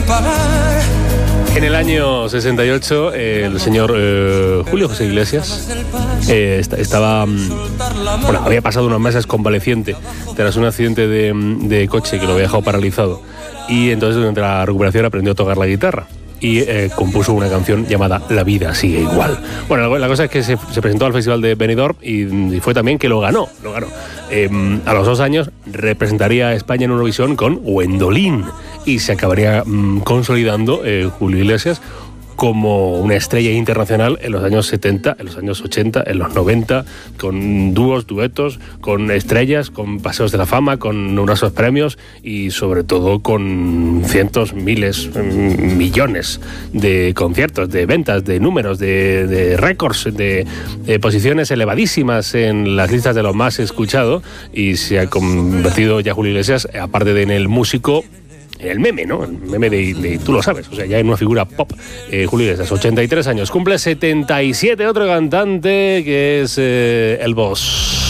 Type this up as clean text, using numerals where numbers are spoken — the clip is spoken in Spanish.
parar. En el año 68, el señor Julio José Iglesias estaba, había pasado unos meses convaleciente tras un accidente de coche que lo había dejado paralizado, y entonces durante la recuperación aprendió a tocar la guitarra y compuso una canción llamada La vida sigue igual. Bueno, la cosa es que se presentó al Festival de Benidorm y fue también que lo ganó. A los 2 años representaría a España en Eurovisión con Gwendolyn y se acabaría consolidando Julio Iglesias como una estrella internacional en los años 70, en los años 80, en los 90, con dúos, duetos, con estrellas, con paseos de la fama, con numerosos premios y sobre todo con cientos, miles, millones de conciertos, de ventas, de números, de récords, de posiciones elevadísimas en las listas de los más escuchados, y se ha convertido ya Julio Iglesias, aparte de en el músico, el meme, ¿no? El meme de tú lo sabes, o sea, ya en una figura pop. Julio Iglesias, 83 años, cumple 77, otro cantante que es El Boss.